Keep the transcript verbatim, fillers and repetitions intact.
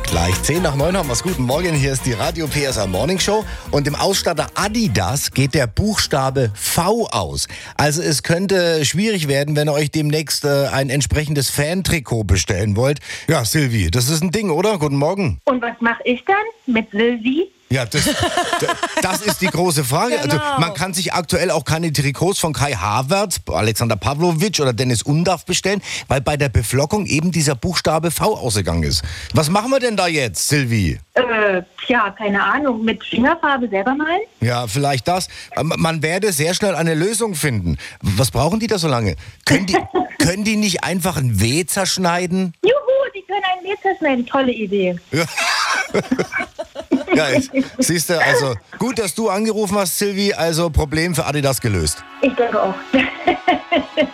Gleich zehn nach neun haben wir's. Guten Morgen, hier ist die Radio P S A Morning Show. Und im Ausstatter Adidas geht der Buchstabe V aus. Also es könnte schwierig werden, wenn ihr euch demnächst äh, ein entsprechendes Fan-Trikot bestellen wollt. Ja, Silvi, das ist ein Ding, oder? Guten Morgen. Und was mache ich dann mit Silvi? Ja, das, das ist die große Frage. Genau. Also man kann sich aktuell auch keine Trikots von Kai Havertz, Alexander Pavlovic oder Dennis Undaff bestellen, weil bei der Beflockung eben dieser Buchstabe V ausgegangen ist. Was machen wir denn da jetzt, Silvi? Äh, tja, keine Ahnung. Mit Fingerfarbe selber malen? Ja, vielleicht das. Man werde sehr schnell eine Lösung finden. Was brauchen die da so lange? Können die, können die nicht einfach ein W zerschneiden? Juhu, die können einen W zerschneiden. Tolle Idee. Ja. Geil. Siehst du, also gut, dass du angerufen hast, Silvi. Also Problem für Adidas gelöst. Ich denke auch.